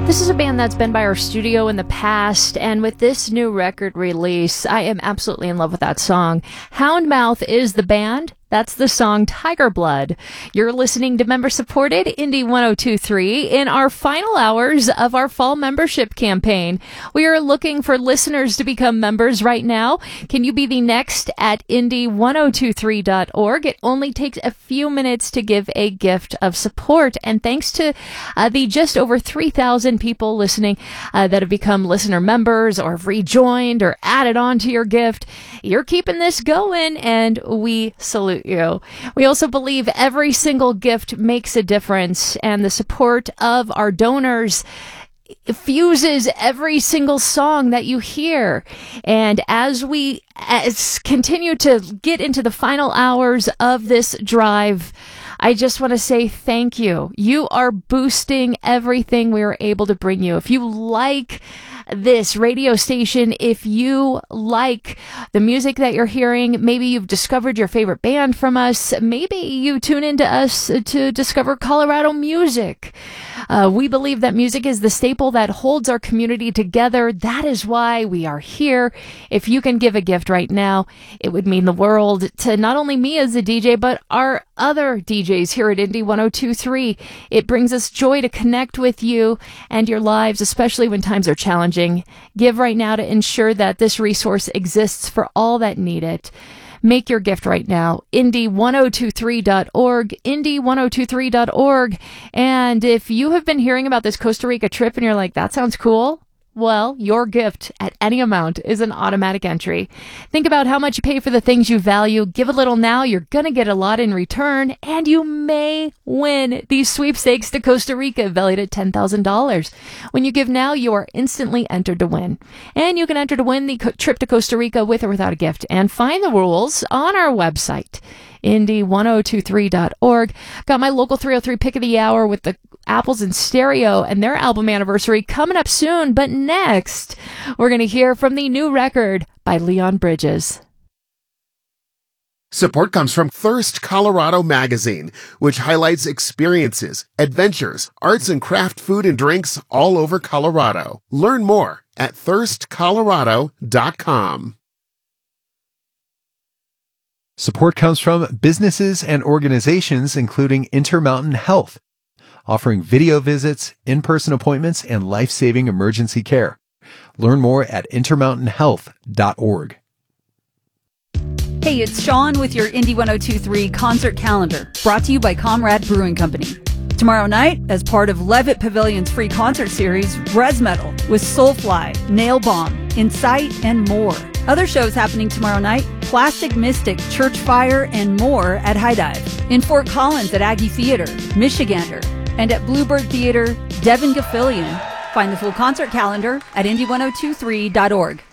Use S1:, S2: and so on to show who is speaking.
S1: This is a band that's been by our studio in the past, and with this new record release, I am absolutely in love with that song. Houndmouth is the band. That's the song Tiger Blood. You're listening to member-supported Indie 102.3 in our final hours of our fall membership campaign. We are looking for listeners to become members right now. Can you be the next at indie1023.org? It only takes a few minutes to give a gift of support. And thanks to the just over 3,000 people listening that have become listener members or have rejoined or added on to your gift, you're keeping this going, and we salute you. We also believe every single gift makes a difference, and the support of our donors fuses every single song that you hear. And as we continue to get into the final hours of this drive, I just want to say thank you. You are boosting everything we are able to bring you. If you like this radio station, if you like the music that you're hearing, maybe you've discovered your favorite band from us, maybe you tune into us to discover Colorado music. We believe that music is the staple that holds our community together. That is why we are here. If you can give a gift right now, it would mean the world to not only me as a DJ, but our other DJs here at Indie 102.3. It brings us joy to connect with you and your lives, especially when times are challenging. Give right now to ensure that this resource exists for all that need it. Make your gift right now. Indie1023.org, indie1023.org. And if you have been hearing about this Costa Rica trip and you're like, that sounds cool, well, your gift at any amount is an automatic entry. Think about how much you pay for the things you value. Give a little now. You're going to get a lot in return, and you may win these sweepstakes to Costa Rica valued at $10,000. When you give now, you are instantly entered to win. And you can enter to win the trip to Costa Rica with or without a gift. And find the rules on our website, indie1023.org. Got my local 303 pick of the hour with the Apples in Stereo and their album anniversary coming up soon. But next, we're going to hear from the new record by Leon Bridges.
S2: Support comes from Thirst Colorado Magazine, which highlights experiences, adventures, arts and craft food and drinks all over Colorado. Learn more at thirstcolorado.com.
S3: Support comes from businesses and organizations including Intermountain Health, offering video visits, in-person appointments, and life-saving emergency care. Learn more at intermountainhealth.org.
S4: Hey, it's Sean with your Indie 102.3 concert calendar, brought to you by Comrade Brewing Company. Tomorrow night, as part of Levitt Pavilion's free concert series, Res Metal with Soulfly, Nail Bomb, Incite, and more. Other shows happening tomorrow night: Plastic Mystic, Church Fire, and more at High Dive. In Fort Collins at Aggie Theater, Michigander, and at Bluebird Theater, Devin Gaffilian. Find the full concert calendar at indie1023.org.